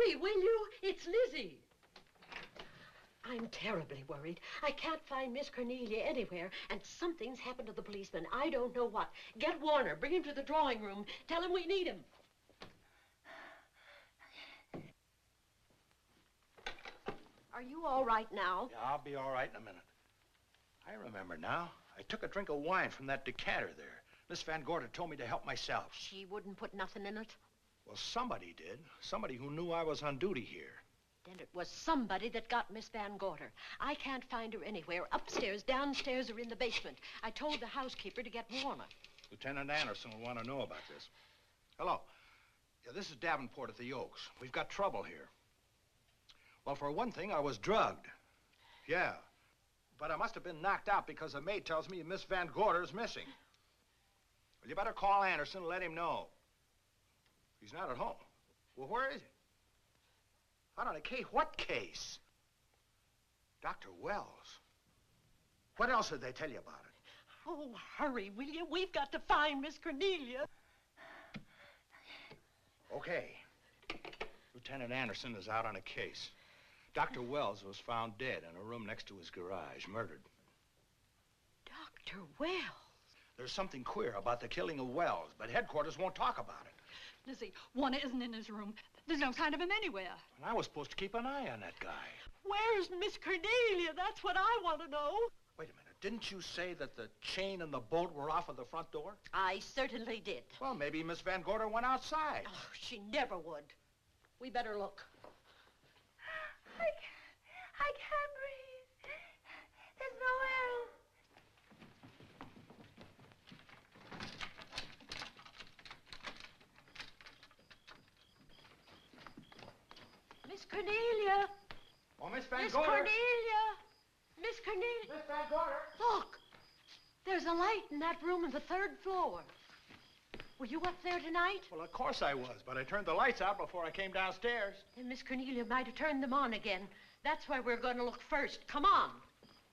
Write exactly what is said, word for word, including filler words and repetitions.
Hurry, will you? It's Lizzie. I'm terribly worried. I can't find Miss Cornelia anywhere, and something's happened to the policeman. I don't know what. Get Warner. Bring him to the drawing room. Tell him we need him. Are you all right now? Yeah, I'll be all right in a minute. I remember now. I took a drink of wine from that decanter there. Miss Van Gorder told me to help myself. She wouldn't put nothing in it? Well, somebody did. Somebody who knew I was on duty here. Then it was somebody that got Miss Van Gorder. I can't find her anywhere. Upstairs, downstairs, or in the basement. I told the housekeeper to get Warner. Lieutenant Anderson will want to know about this. Hello. Yeah, this is Davenport at the Oaks. We've got trouble here. Well, for one thing, I was drugged. Yeah. But I must have been knocked out because the maid tells me Miss Van Gorder is missing. Well, you better call Anderson and let him know. He's not at home. Well, where is he? Out on a case? What case? Doctor Wells. What else did they tell you about it? Oh, hurry, will you? We've got to find Miss Cornelia. Okay. Lieutenant Anderson is out on a case. Doctor Wells was found dead in a room next to his garage, murdered. Doctor Wells? There's something queer about the killing of Wells, but headquarters won't talk about it. Lizzie, Warner isn't in his room. There's no sign of him anywhere. And I was supposed to keep an eye on that guy. Where's Miss Cornelia? That's what I want to know. Wait a minute. Didn't you say that the chain and the bolt were off of the front door? I certainly did. Well, maybe Miss Van Gorder went outside. Oh, she never would. We better look. I can't, I can't breathe. There's no air. Miss Cornelia. Oh, Miss Van Miss Gorder. Cornelia. Miss Cornelia. Miss Van Gorder. Look. There's a light in that room on the third floor. Were you up there tonight? Well, of course I was, but I turned the lights out before I came downstairs. Then Miss Cornelia might have turned them on again. That's where we're going to look first. Come on.